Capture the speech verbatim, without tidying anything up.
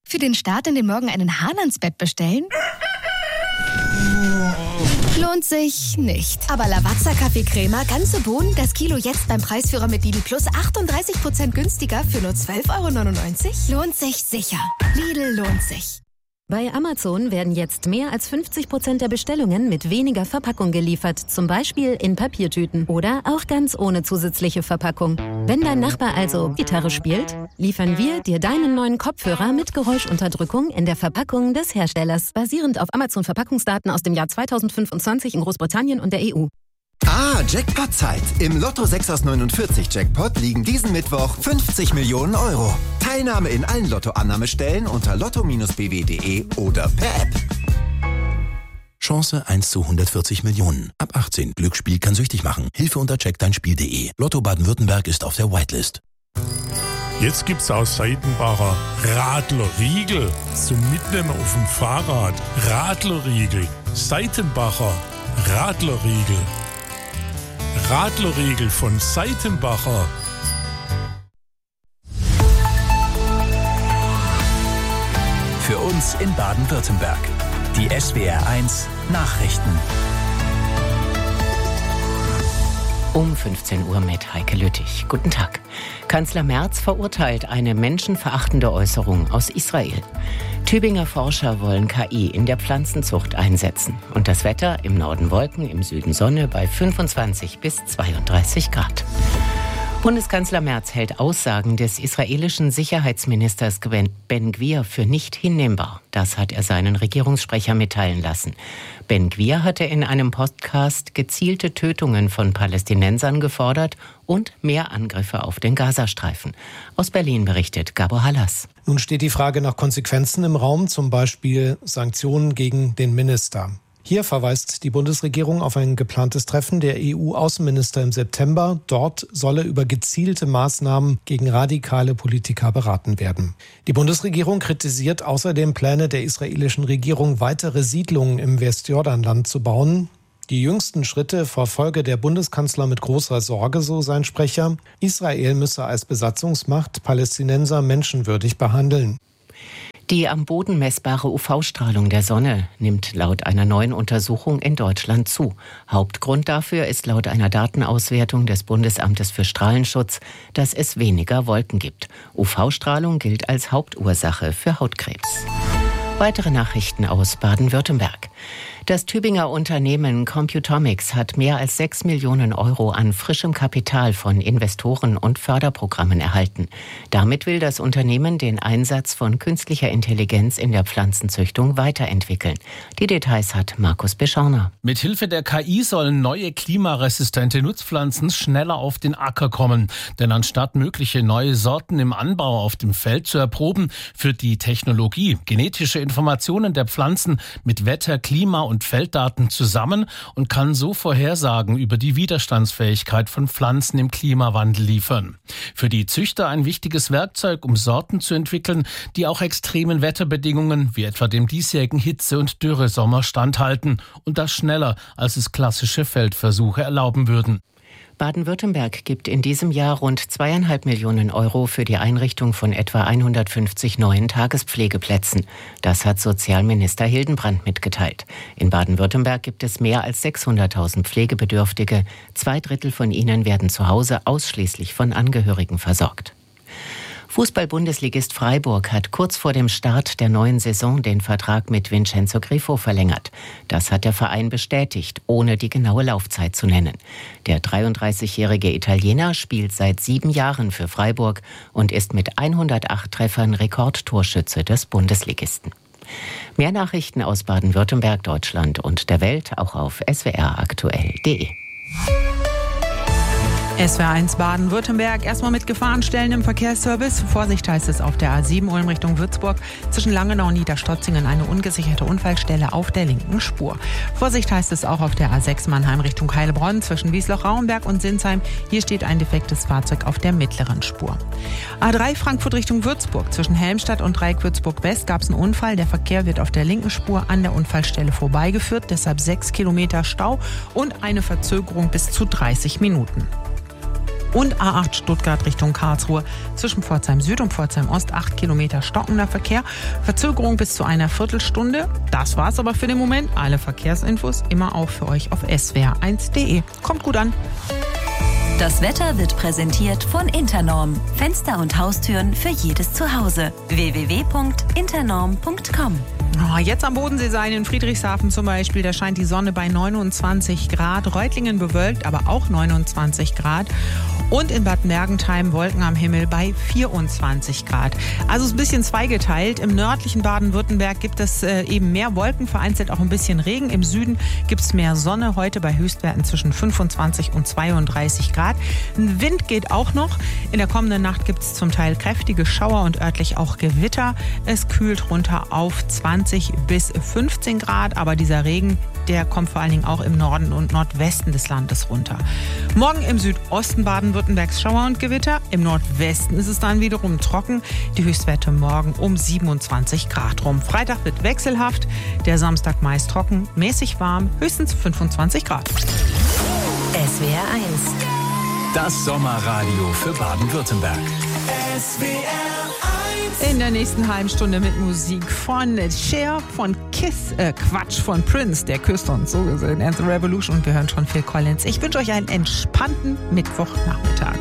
Für den Start in den Morgen einen Hahn ans Bett bestellen? Lohnt sich nicht. Aber Lavazza Kaffee-Crema, ganze Bohnen, das Kilo jetzt beim Preisführer mit Lidl Plus achtunddreißig Prozent günstiger für nur zwölf Euro neunundneunzig? Lohnt sich sicher. Lidl lohnt sich. Bei Amazon werden jetzt mehr als fünfzig Prozent der Bestellungen mit weniger Verpackung geliefert, zum Beispiel in Papiertüten oder auch ganz ohne zusätzliche Verpackung. Wenn dein Nachbar also Gitarre spielt, liefern wir dir deinen neuen Kopfhörer mit Geräuschunterdrückung in der Verpackung des Herstellers, basierend auf Amazon-Verpackungsdaten aus dem Jahr zweitausendfünfundzwanzig in Großbritannien und der E U. Ah, Jackpot-Zeit. Im Lotto sechs aus neunundvierzig Jackpot liegen diesen Mittwoch fünfzig Millionen Euro. Teilnahme in allen Lotto-Annahmestellen unter lotto Bindestrich b w punkt de oder per App. Chance eins zu hundertvierzig Millionen. Ab achtzehn. Glücksspiel kann süchtig machen. Hilfe unter check dein Spiel punkt de. Lotto Baden-Württemberg ist auf der Whitelist. Jetzt gibt's aus Seitenbacher Radlerriegel zum Mitnehmen auf dem Fahrrad. Radlerriegel. Seitenbacher Radlerriegel. Radlerriegel von Seitenbacher. Für uns in Baden-Württemberg. Die S W R eins Nachrichten. Um fünfzehn Uhr mit Heike Lüttich. Guten Tag. Kanzler Merz verurteilt eine menschenverachtende Äußerung aus Israel. Tübinger Forscher wollen K I in der Pflanzenzucht einsetzen. Und das Wetter: im Norden Wolken, im Süden Sonne bei fünfundzwanzig bis zweiunddreißig Grad. Bundeskanzler Merz hält Aussagen des israelischen Sicherheitsministers Ben-Gvir für nicht hinnehmbar. Das hat er seinen Regierungssprecher mitteilen lassen. Ben-Gvir hatte in einem Podcast gezielte Tötungen von Palästinensern gefordert und mehr Angriffe auf den Gazastreifen. Aus Berlin berichtet Gabor Hallas. Nun steht die Frage nach Konsequenzen im Raum, zum Beispiel Sanktionen gegen den Minister. Hier verweist die Bundesregierung auf ein geplantes Treffen der E U-Außenminister im September. Dort solle über gezielte Maßnahmen gegen radikale Politiker beraten werden. Die Bundesregierung kritisiert außerdem Pläne der israelischen Regierung, weitere Siedlungen im Westjordanland zu bauen. Die jüngsten Schritte verfolge der Bundeskanzler mit großer Sorge, so sein Sprecher. Israel müsse als Besatzungsmacht Palästinenser menschenwürdig behandeln. Die am Boden messbare U V-Strahlung der Sonne nimmt laut einer neuen Untersuchung in Deutschland zu. Hauptgrund dafür ist laut einer Datenauswertung des Bundesamtes für Strahlenschutz, dass es weniger Wolken gibt. U V-Strahlung gilt als Hauptursache für Hautkrebs. Weitere Nachrichten aus Baden-Württemberg. Das Tübinger Unternehmen Computomics hat mehr als sechs Millionen Euro an frischem Kapital von Investoren und Förderprogrammen erhalten. Damit will das Unternehmen den Einsatz von künstlicher Intelligenz in der Pflanzenzüchtung weiterentwickeln. Die Details hat Markus Beschauner. Mithilfe der K I sollen neue klimaresistente Nutzpflanzen schneller auf den Acker kommen. Denn anstatt mögliche neue Sorten im Anbau auf dem Feld zu erproben, führt die Technologie genetische Informationen der Pflanzen mit Wetter, Klima und Felddaten zusammen und kann so Vorhersagen über die Widerstandsfähigkeit von Pflanzen im Klimawandel liefern. Für die Züchter ein wichtiges Werkzeug, um Sorten zu entwickeln, die auch extremen Wetterbedingungen wie etwa dem diesjährigen Hitze- und Dürresommer standhalten und das schneller, als es klassische Feldversuche erlauben würden. Baden-Württemberg gibt in diesem Jahr rund zweieinhalb Millionen Euro für die Einrichtung von etwa hundertfünfzig neuen Tagespflegeplätzen. Das hat Sozialminister Hildenbrand mitgeteilt. In Baden-Württemberg gibt es mehr als sechshunderttausend Pflegebedürftige. Zwei Drittel von ihnen werden zu Hause ausschließlich von Angehörigen versorgt. Fußball-Bundesligist Freiburg hat kurz vor dem Start der neuen Saison den Vertrag mit Vincenzo Grifo verlängert. Das hat der Verein bestätigt, ohne die genaue Laufzeit zu nennen. Der dreiunddreißigjährige Italiener spielt seit sieben Jahren für Freiburg und ist mit hundertacht Treffern Rekordtorschütze des Bundesligisten. Mehr Nachrichten aus Baden-Württemberg, Deutschland und der Welt auch auf s w r aktuell punkt de. S W R eins Baden-Württemberg, erstmal mit Gefahrenstellen im Verkehrsservice. Vorsicht heißt es auf der A sieben Ulm Richtung Würzburg. Zwischen Langenau und Niederstotzingen eine ungesicherte Unfallstelle auf der linken Spur. Vorsicht heißt es auch auf der A sechs Mannheim Richtung Heilbronn zwischen Wiesloch-Rauenberg und Sinsheim. Hier steht ein defektes Fahrzeug auf der mittleren Spur. A drei Frankfurt Richtung Würzburg. Zwischen Helmstadt und Dreieck Würzburg West gab es einen Unfall. Der Verkehr wird auf der linken Spur an der Unfallstelle vorbeigeführt. Deshalb sechs Kilometer Stau und eine Verzögerung bis zu dreißig Minuten. Und A acht Stuttgart Richtung Karlsruhe zwischen Pforzheim Süd und Pforzheim Ost acht Kilometer stockender Verkehr. Verzögerung bis zu einer Viertelstunde. Das war's aber für den Moment. Alle Verkehrsinfos immer auch für euch auf s w r eins punkt d e. Kommt gut an. Das Wetter wird präsentiert von Internorm. Fenster und Haustüren für jedes Zuhause. w w w punkt internorm punkt com. Oh, jetzt am Bodensee sein, in Friedrichshafen zum Beispiel, da scheint die Sonne bei neunundzwanzig Grad. Reutlingen bewölkt, aber auch neunundzwanzig Grad. Und in Bad Mergentheim Wolken am Himmel bei vierundzwanzig Grad. Also ist ein bisschen zweigeteilt. Im nördlichen Baden-Württemberg gibt es äh, eben mehr Wolken, vereinzelt auch ein bisschen Regen. Im Süden gibt es mehr Sonne, heute bei Höchstwerten zwischen fünfundzwanzig und zweiunddreißig Grad. Ein Wind geht auch noch. In der kommenden Nacht gibt es zum Teil kräftige Schauer und örtlich auch Gewitter. Es kühlt runter auf zwanzig bis fünfzehn Grad, aber dieser Regen, der kommt vor allen Dingen auch im Norden und Nordwesten des Landes runter. Morgen im Südosten Baden-Württembergs Schauer und Gewitter. Im Nordwesten ist es dann wiederum trocken. Die Höchstwerte morgen um siebenundzwanzig Grad rum. Freitag wird wechselhaft, der Samstag meist trocken, mäßig warm, höchstens fünfundzwanzig Grad. S W R eins. Das Sommerradio für Baden-Württemberg. S W R eins. In der nächsten halben Stunde mit Musik von Cher, von Kiss, äh Quatsch, von Prince, der küsst uns so gesehen, and the Revolution, und wir hören schon Phil Collins. Ich wünsche euch einen entspannten Mittwochnachmittag.